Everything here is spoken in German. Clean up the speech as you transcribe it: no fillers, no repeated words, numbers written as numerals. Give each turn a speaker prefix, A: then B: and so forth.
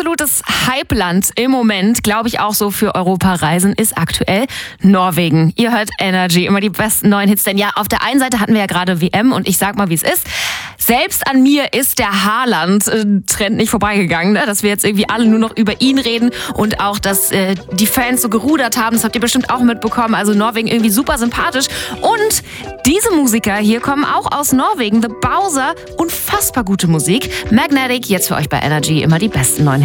A: absolutes Hypeland im Moment, glaube ich auch so für Europareisen, ist aktuell Norwegen. Ihr hört Energy, immer die besten neuen Hits. Denn ja, auf der einen Seite hatten wir ja gerade WM und ich sag mal, wie es ist. Selbst an mir ist der Haaland-Trend nicht vorbeigegangen, ne? Dass wir jetzt irgendwie alle nur noch über ihn reden und auch, dass die Fans so gerudert haben. Das habt ihr bestimmt auch mitbekommen. Also Norwegen irgendwie super sympathisch. Und diese Musiker hier kommen auch aus Norwegen. The Bowser, unfassbar gute Musik. Magnetic, jetzt für euch bei Energy immer die besten neuen